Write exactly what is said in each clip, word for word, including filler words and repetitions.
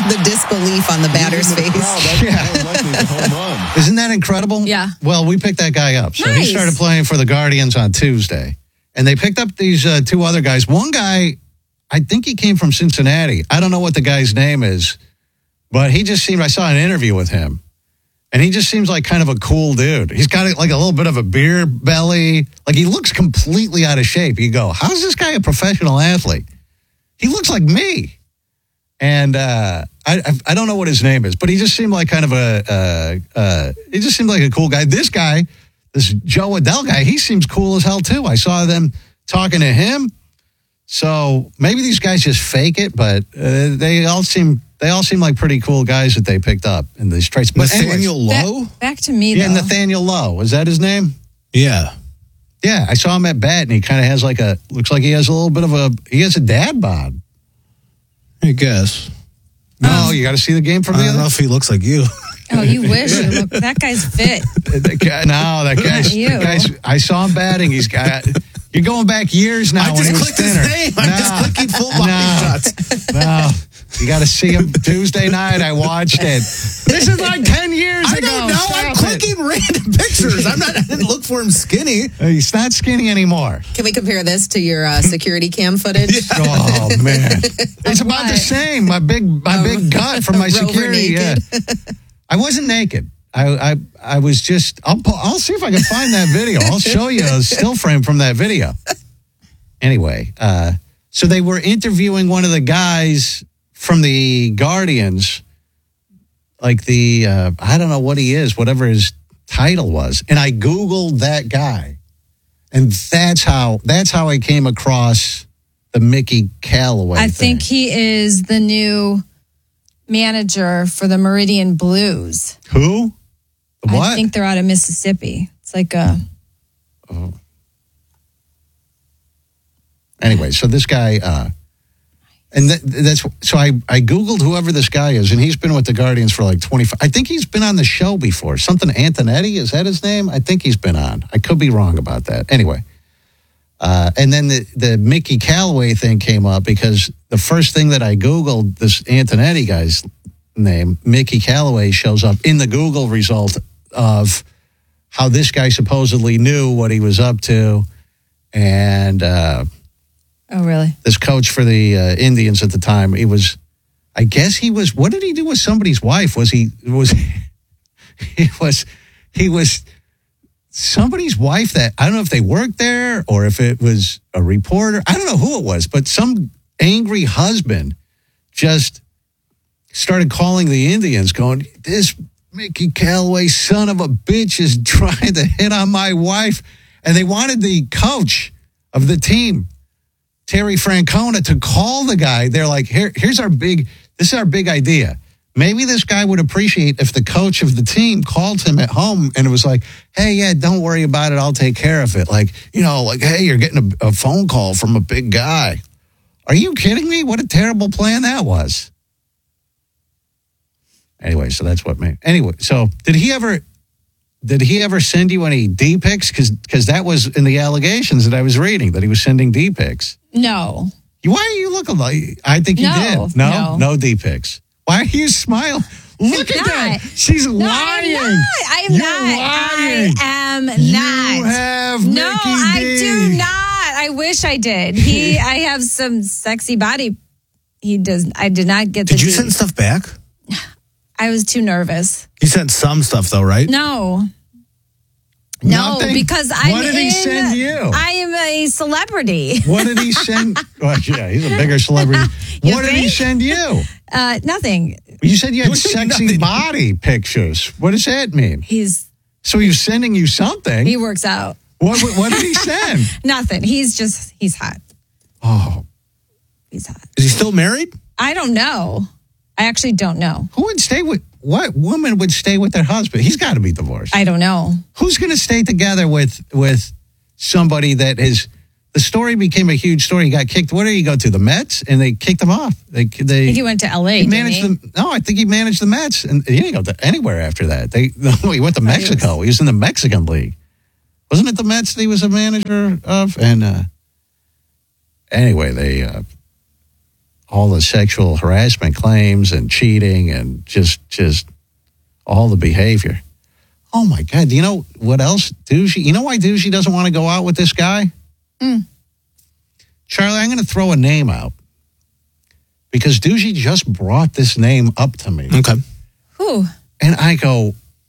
the disbelief on the batter's face. Yeah. Isn't that incredible? Yeah. Well, we picked that guy up. So Nice. he started playing for the Guardians on Tuesday. And they picked up these uh, two other guys. One guy, I think he came from Cincinnati. I don't know what the guy's name is, but he just seemed, I saw an interview with him, and he just seems like kind of a cool dude. He's got like a little bit of a beer belly. Like he looks completely out of shape. You go, how's this guy a professional athlete? He looks like me. And uh, I, I I don't know what his name is, but he just seemed like kind of a, uh, uh, he just seemed like a cool guy. This guy, this Joe Adell guy, he seems cool as hell too. I saw them talking to him. So maybe these guys just fake it, but uh, they all seem they all seem like pretty cool guys that they picked up in these traits. But Nathaniel anyways, Lowe? Back, back to me, yeah, though. Nathaniel Lowe. Is that his name? Yeah. Yeah, I saw him at bat, and he kind of has like a, looks like he has a little bit of a, he has a dad bod. I guess. No, you got to see the game from I the don't other. know if he looks like you. Oh, you wish. You look, that guy's fit. The guy, no, that guy's, You. the guy's, I saw him batting. He's got, you're going back years now I when just he was clicked his thinner. name. I'm No, just clicking full body no, shots. No, you got to see him Tuesday night. I watched it. This is like ten years I ago. don't know. Stop I'm it. clicking random pictures. I'm not. I didn't look for him skinny. He's not skinny anymore. Can we compare this to your uh, security cam footage? Oh man, it's about the same. My big, my big gut from my Rover security. Yeah. naked. I wasn't naked. I, I, I was just. I'll, pu- I'll see if I can find that video. I'll show you a still frame from that video. Anyway, uh, so they were interviewing one of the guys from the Guardians, like the uh, I don't know what he is, whatever his title was, and I Googled that guy, and that's how that's how I came across the Mickey Callaway. I thing. think he is the new manager for the Meridian Blues. Who? The what? I think they're out of Mississippi. It's like a. Oh. Anyway, so this guy, uh, and that, that's so I, I Googled whoever this guy is, and he's been with the Guardians for like twenty-five. I think he's been on the show before. Something Antonetti, is that his name? I think he's been on. I could be wrong about that. Anyway, uh, and then the, the Mickey Callaway thing came up because the first thing that I Googled, this Antonetti guy's name, Mickey Callaway, shows up in the Google result of how this guy supposedly knew what he was up to, and uh, Oh, really? this coach for the uh, Indians at the time, he was, I guess he was, what did he do with somebody's wife? Was he, was, he was, he was somebody's wife that, I don't know if they worked there or if it was a reporter. I don't know who it was, but some angry husband just started calling the Indians going, this Mickey Callaway son of a bitch is trying to hit on my wife. And they wanted the coach of the team, Terry Francona, to call the guy. They're like, Here, here's our big, this is our big idea. Maybe this guy would appreciate if the coach of the team called him at home and it was like, hey, yeah, don't worry about it. I'll take care of it. Like, you know, like, hey, you're getting a, a phone call from a big guy. Are you kidding me? What a terrible plan that was. Anyway, so that's what made. Anyway, so did he ever, did he ever send you any D pics? Because because that was in the allegations that I was reading, that he was sending D pics. No. Why are you looking like? I think you No, did. No, no. no D pics. Why are you smiling? Look at not. that. She's No, lying. I'm not. I am You're not. lying. I am not. You have No, Mickey I D. do not. I wish I did. He, I have some sexy body. He does. I did not get the. Did you D. send stuff back? I was too nervous. You sent some stuff though, right? No. No, Nothing? because I'm What did he in- send you? I am a celebrity. What did he send? Well, yeah, he's a bigger celebrity. You What did he think? send you? Uh, nothing. You said you had You said sexy nothing. body pictures. What does that mean? He's So he's sending you something. he works out. What, what, what did he send? Nothing. He's just he's hot. Oh, He's hot. Is he still married? I don't know. I actually don't know. who would stay with, what woman would stay with their husband? He's got to be divorced. I don't know. Who's going to stay together with with somebody that is, the story became a huge story. He got kicked. Where did he go to? The Mets? And they kicked him off. They, they, I think he went to L A. he didn't managed he? the, no, I think he managed the Mets. And he didn't go to anywhere after that. They, no, he went to he Mexico. He was in the Mexican League. Wasn't it the Mets that he was a manager of? And uh, anyway, they, uh, all the sexual harassment claims and cheating and just just all the behavior. Oh my God! You know what else? Douchey. You know why Douchey doesn't want to go out with this guy? Mm. Charlie, I'm going to throw a name out because Douchey just brought this name up to me. Okay. Who? And I go,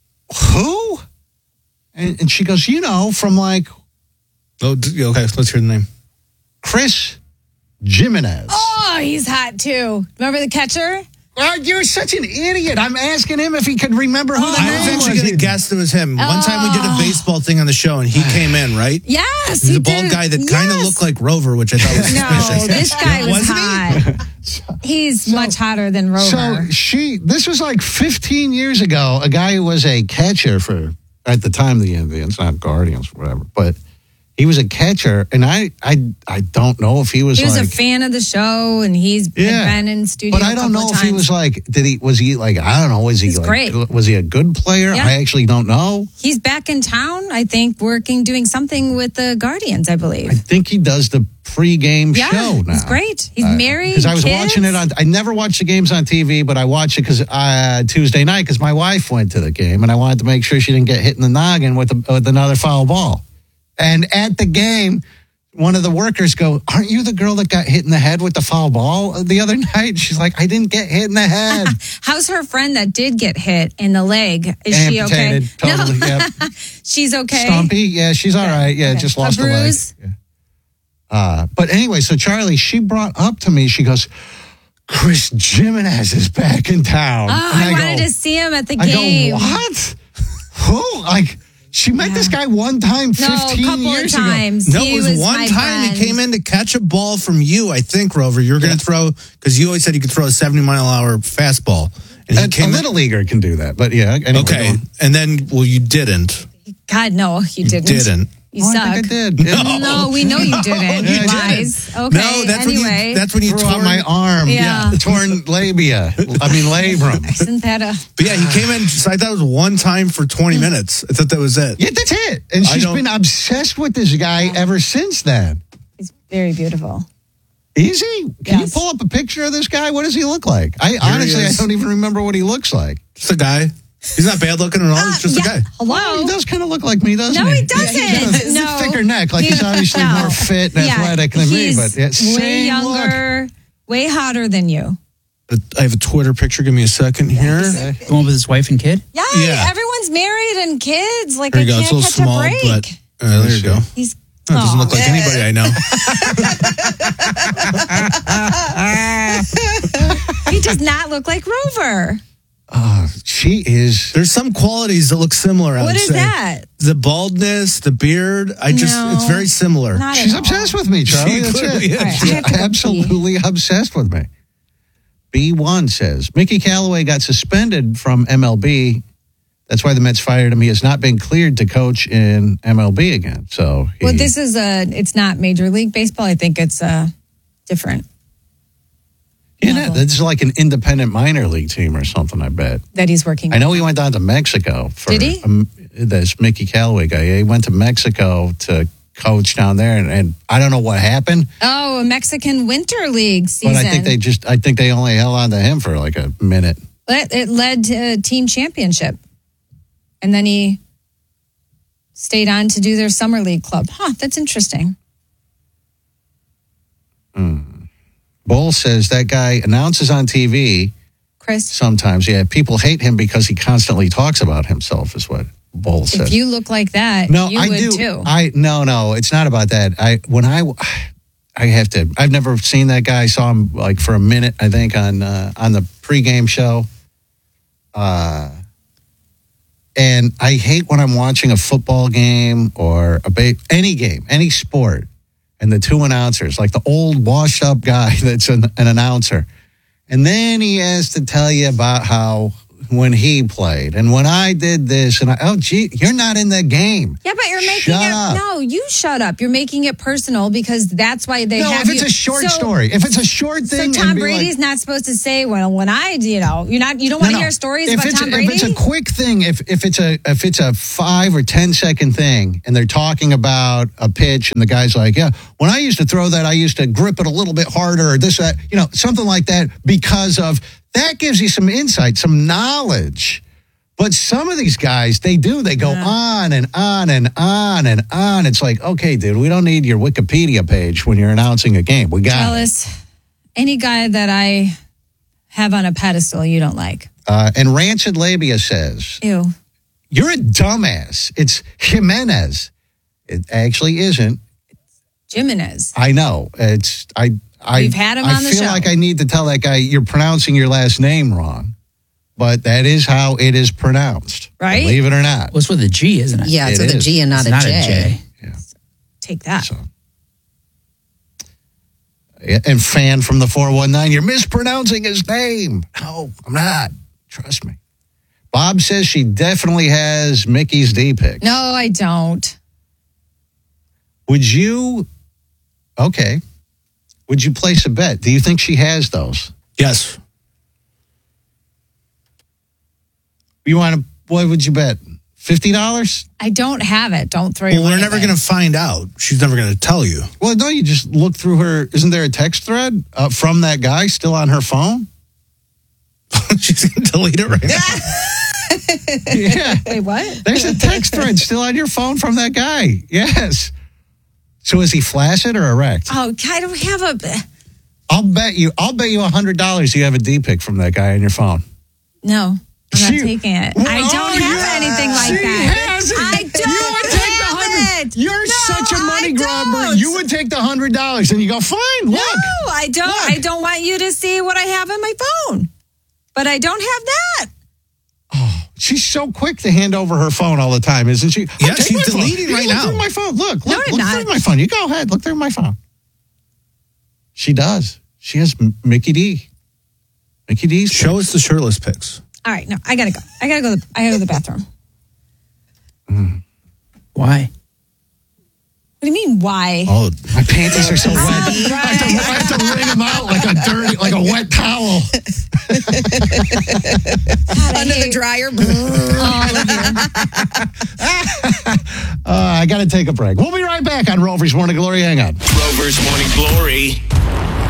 who? And, and she goes, you know, from like Oh, d- okay. Let's hear the name. Chris Jimenez. Oh, he's hot too. Remember the catcher? Oh, you're such an idiot. I'm asking him if he could remember who the I name was actually was. going to guess it was him. One time we did a baseball thing on the show, and he came in, right? Yes. He's he a bald did. guy that kind of Yes. looked like Rover, which I thought was No, suspicious. this guy was Wasn't he? hot. He's much hotter than Rover. So she, this was like fifteen years ago, a guy who was a catcher for, at the time, the Indians, not Guardians, whatever, but he was a catcher, and I I, I don't know if he was he was like... a fan of the show, and he's Yeah. been in studio But I a don't couple know of if he times. was like, did he, was he like, I don't know, was he He's like, great. was he a good player? Yeah. I actually don't know. He's back in town, I think, working, doing something with the Guardians, I believe. I think he does the pregame yeah, show now. he's great. He's married. Because I was kids. watching it on, I never watched the games on T V, but I watched it because uh, Tuesday night because my wife went to the game and I wanted to make sure she didn't get hit in the noggin with, a, with another foul ball. And at the game, one of the workers go, aren't you the girl that got hit in the head with the foul ball the other night? She's like, I didn't get hit in the head. How's her friend that did get hit in the leg? Is she okay? Amputated, totally, No. yep. She's okay. Stumpy, yeah, she's all right. Yeah, Okay. just A lost a, leg. bruise? Yeah. Uh, but anyway, so Charlie, she brought up to me, she goes, Chris Jimenez is back in town. Oh, And I, wanted go, to see him at the I game. go, what? Who? Like, she met this guy one time No, a fifteen couple years of times. No, he it was, one my time friend. he came in to catch a ball from you, I think, Rover. You were going to throw, because you always said you could throw a seventy mile an hour fastball. And ago. he A, came a little leaguer can do that, but yeah. Anyway, Okay. go on. And then, well, you didn't. God, no, you didn't. Didn't. You Oh, suck. I think I did. Yeah. No, we know you didn't. Yeah, I You did. lies. Okay. No, that's when anyway, you, that's when you Threw tore on my arm. Yeah. Torn labia. I mean, labrum. isn't that a? But yeah, he came in, so I thought it was one time for twenty minutes. I thought that was it. Yeah, that's it. And I she's don't- been obsessed with this guy ever since then. He's very beautiful. Is he? Can Yes. you pull up a picture of this guy? What does he look like? I he honestly, I is. don't even remember what he looks like. Just a guy. He's not bad looking at all. He's just Uh, yeah. a guy. Hello. He does kind of look like me, doesn't No, he? he doesn't. Yeah, he does. He's No. a thicker neck. Like he's He- obviously no. more fit and Yeah, athletic than me, he's but yeah, way same look. younger, way hotter than you. But I have a Twitter picture. Give me a second here. The one with his wife and kid? Yeah, Yeah. everyone's married and kids. Like There I you go. can't It's a little catch small, a break. but uh, there you go. He's No, it doesn't Aw. look like anybody I know. He does not look like Rover. Oh, she is. There's some qualities that look similar. I What would is say. that? The baldness, the beard. I just, No. it's very similar. Not She's at all. obsessed with me, Charlie. She That's clearly it. is. All right, She's I have to go absolutely obsessed with me. B one says Mickey Callaway got suspended from M L B. That's why the Mets fired him. He has not been cleared to coach in M L B again. So, he, Well, this is a. It's not Major League Baseball. I think it's uh, different. you know, this is like an independent minor league team or something. I bet. That he's working. I know he went down to Mexico for Did he? Um, this Mickey Callaway guy. Yeah, he went to Mexico to coach down there, and, and I don't know what happened, Oh, a Mexican Winter League season. but I think they just I think they only held on to him for like a minute. It, it led to a team championship, and then he stayed on to do their summer league club. Huh? That's interesting. Bull says that guy announces on T V Chris, sometimes. Yeah, people hate him because he constantly talks about himself. Is what Bull says. if you look like that, no, you I would do. too. I no, no, it's not about that. I when I I have to. I've never seen that guy. I saw him like for a minute. I think on uh, on the pregame show. Uh, and I hate when I'm watching a football game or a ba- any game, any sport, and the two announcers, like the old washed up guy that's an, an announcer, and then he has to tell you about how when he played, and when I did this, and I, oh, gee, you're not in the game. Yeah, but you're making Shut it. up. No, you shut up. You're making it personal because that's why they No, have if it's you- a short So- story, if it's a short So thing, Tom and be Brady's like, not supposed to say, well, when I, you know, you're not, you don't want to No, no. hear stories if about it's, Tom If Brady. it's a quick thing, if if it's a if it's a five or ten second thing, and they're talking about a pitch, and the guy's like, "Yeah, when I used to throw that, I used to grip it a little bit harder, or this, that, you know, something like that," because of that gives you some insight, some knowledge. But some of these guys, they do. They go on and on and on and on. It's like, okay, dude, we don't need your Wikipedia page when you're announcing a game. We got it. Jealous. Any guy that I have on a pedestal you don't like. Uh, and Rancid Labia says, Ew. you're a dumbass. It's Jimenez. It actually isn't. Jimenez. I know. It's I. I We've had him I on the feel show. like I need to tell that guy you're pronouncing your last name wrong, but that is how it is pronounced. Right? Believe it or not. Well, it's with a G, isn't it? Yeah, it's It with a is. G and not It's a not J. a J. Take that. So. Yeah, and fan from the four one nine, you're mispronouncing his name. No, I'm not. Trust me. Bob says she definitely has Mickey's D pics. No, I don't. Would you, okay, would you place a bet? Do you think she has those? Yes. You want to, what would you bet? fifty dollars? I don't have it. Don't throw your Well, we're money never away. going to find out. She's never going to tell you. Well, no, you just look through her. Isn't there a text thread uh, from that guy still on her phone? She's going to delete it right now. Yeah. Wait, what? There's a text thread still on your phone from that guy. Yes. So is he flaccid or erect? Oh, I don't have a. I'll bet you, I'll bet you one hundred dollars you have a D pic from that guy on your phone. No, I'm not She- taking it. Well, I don't oh, have yeah. anything like She that. has it. I don't You would take the have hundred. it. You're No, such a money I grabber. don't. You would take the hundred dollars and you go, fine, look. No, I don't. Look. I don't want you to see what I have in my phone. But I don't have that. She's so quick to hand over her phone all the time, isn't she? Yeah, take she's my phone. deleting You right look now. Through my phone. Look, No, look, I'm look not. through my phone. You go ahead. Look through my phone. She does. She has M- Mickey D. Mickey D's. Show us the shirtless pics. All right, no, I gotta go. I gotta go. To, I gotta go to the bathroom. Why? What do you mean? Why? Oh, My panties are so wet. I have, to, I have to wring them out like a dirty, like a wet towel. God, I Under the hate dryer. all of you. Uh, I got to take a break. We'll be right back on Rover's Morning Glory. Hang on. Rover's Morning Glory.